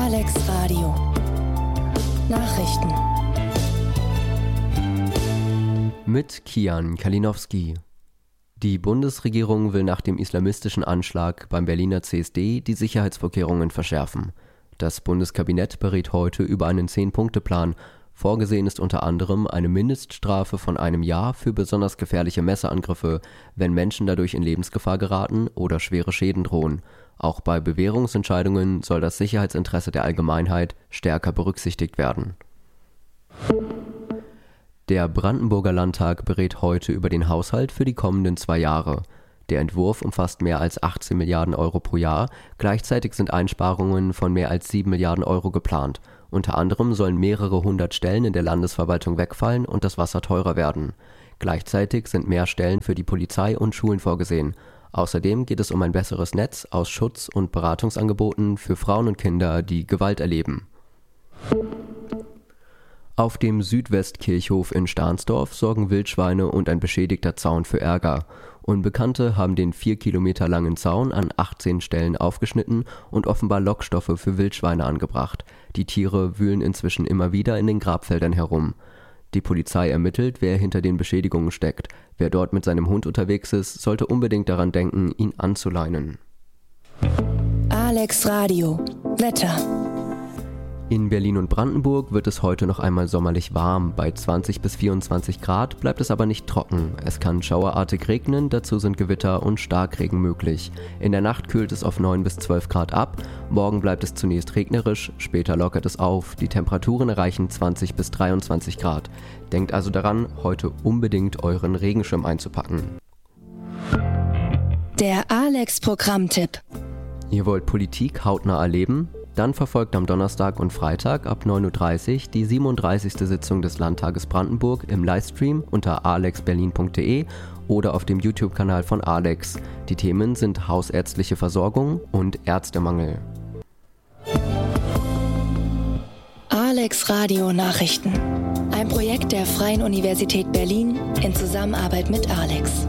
Alex Radio Nachrichten mit Kian Kalinowski. Die Bundesregierung will nach dem islamistischen Anschlag beim Berliner CSD die Sicherheitsvorkehrungen verschärfen. Das Bundeskabinett berät heute über einen 10-Punkte-Plan. Vorgesehen ist unter anderem eine Mindeststrafe von 1 Jahr für besonders gefährliche Messerangriffe, wenn Menschen dadurch in Lebensgefahr geraten oder schwere Schäden drohen. Auch bei Bewährungsentscheidungen soll das Sicherheitsinteresse der Allgemeinheit stärker berücksichtigt werden. Der Brandenburger Landtag berät heute über den Haushalt für die kommenden 2 Jahre. Der Entwurf umfasst mehr als 18 Milliarden Euro pro Jahr. Gleichzeitig sind Einsparungen von mehr als 7 Milliarden Euro geplant. Unter anderem sollen mehrere 100 Stellen in der Landesverwaltung wegfallen und das Wasser teurer werden. Gleichzeitig sind mehr Stellen für die Polizei und Schulen vorgesehen. Außerdem geht es um ein besseres Netz aus Schutz- und Beratungsangeboten für Frauen und Kinder, die Gewalt erleben. Auf dem Südwestkirchhof in Stahnsdorf sorgen Wildschweine und ein beschädigter Zaun für Ärger. Unbekannte haben den 4 Kilometer langen Zaun an 18 Stellen aufgeschnitten und offenbar Lockstoffe für Wildschweine angebracht. Die Tiere wühlen inzwischen immer wieder in den Grabfeldern herum. Die Polizei ermittelt, wer hinter den Beschädigungen steckt. Wer dort mit seinem Hund unterwegs ist, sollte unbedingt daran denken, ihn anzuleinen. Alex Radio Wetter. In Berlin und Brandenburg wird es heute noch einmal sommerlich warm. Bei 20 bis 24 Grad bleibt es aber nicht trocken. Es kann schauerartig regnen, dazu sind Gewitter und Starkregen möglich. In der Nacht kühlt es auf 9 bis 12 Grad ab. Morgen bleibt es zunächst regnerisch, später lockert es auf. Die Temperaturen erreichen 20 bis 23 Grad. Denkt also daran, heute unbedingt euren Regenschirm einzupacken. Der Alex-Programmtipp. Ihr wollt Politik hautnah erleben? Dann verfolgt am Donnerstag und Freitag ab 9.30 Uhr die 37. Sitzung des Landtages Brandenburg im Livestream unter alexberlin.de oder auf dem YouTube-Kanal von Alex. Die Themen sind hausärztliche Versorgung und Ärztemangel. Alex Radio Nachrichten. Ein Projekt der Freien Universität Berlin in Zusammenarbeit mit Alex.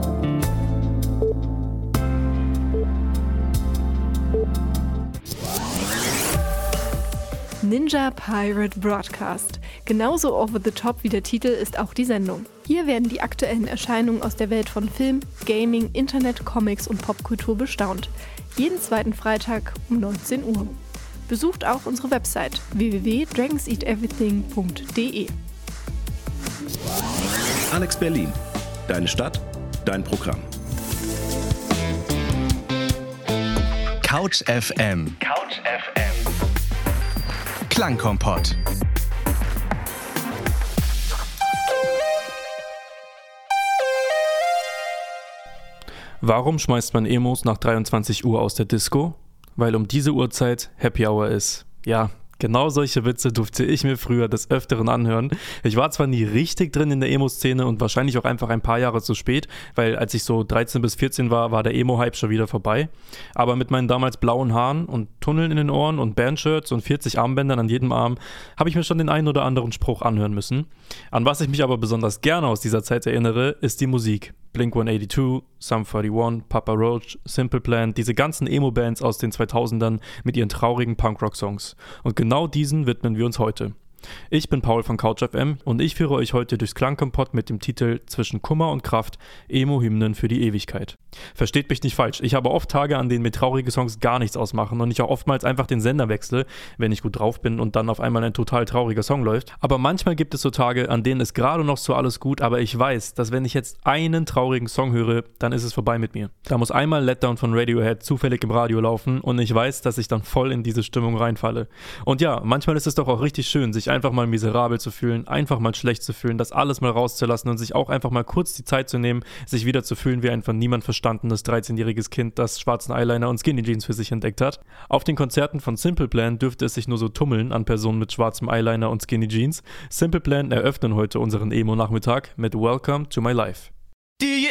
Ninja Pirate Broadcast. Genauso over the top wie der Titel ist auch die Sendung. Hier werden die aktuellen Erscheinungen aus der Welt von Film, Gaming, Internet, Comics und Popkultur bestaunt. Jeden zweiten Freitag um 19 Uhr. Besucht auch unsere Website www.dragonseateverything.de. Alex Berlin. Deine Stadt, dein Programm. Couch FM. Klangkompott. Warum schmeißt man Emos nach 23 Uhr aus der Disco? Weil um diese Uhrzeit Happy Hour ist. Ja, genau solche Witze durfte ich mir früher des Öfteren anhören. Ich war zwar nie richtig drin in der Emo-Szene und wahrscheinlich auch einfach ein paar Jahre zu spät, weil als ich so 13 bis 14 war der Emo-Hype schon wieder vorbei. Aber mit meinen damals blauen Haaren und Tunneln in den Ohren und Bandshirts und 40 Armbändern an jedem Arm habe ich mir schon den einen oder anderen Spruch anhören müssen. An was ich mich aber besonders gerne aus dieser Zeit erinnere, ist die Musik. Blink-182, Sum 41, Papa Roach, Simple Plan, diese ganzen Emo-Bands aus den 2000ern mit ihren traurigen Punkrock-Songs. Und genau diesen widmen wir uns heute. Ich bin Paul von Couch FM und ich führe euch heute durchs Klangkompott mit dem Titel Zwischen Kummer und Kraft, Emo-Hymnen für die Ewigkeit. Versteht mich nicht falsch, ich habe oft Tage, an denen mir traurige Songs gar nichts ausmachen und ich auch oftmals einfach den Sender wechsle, wenn ich gut drauf bin und dann auf einmal ein total trauriger Song läuft. Aber manchmal gibt es so Tage, an denen ist gerade noch so alles gut, aber ich weiß, dass wenn ich jetzt einen traurigen Song höre, dann ist es vorbei mit mir. Da muss einmal Letdown von Radiohead zufällig im Radio laufen und ich weiß, dass ich dann voll in diese Stimmung reinfalle. Und ja, manchmal ist es doch auch richtig schön, sich einfach mal miserabel zu fühlen, einfach mal schlecht zu fühlen, das alles mal rauszulassen und sich auch einfach mal kurz die Zeit zu nehmen, sich wieder zu fühlen wie ein von niemand verstandenes 13-jähriges Kind, das schwarzen Eyeliner und Skinny Jeans für sich entdeckt hat. Auf den Konzerten von Simple Plan dürfte es sich nur so tummeln an Personen mit schwarzem Eyeliner und Skinny Jeans. Simple Plan eröffnen heute unseren Emo-Nachmittag mit Welcome to My Life. Do you